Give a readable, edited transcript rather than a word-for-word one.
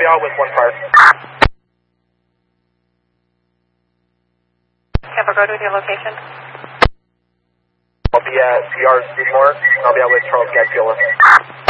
be out with one part. Tampa Road with your location. I'll be at PR Skidmore. I'll be out with Charles Gatziola.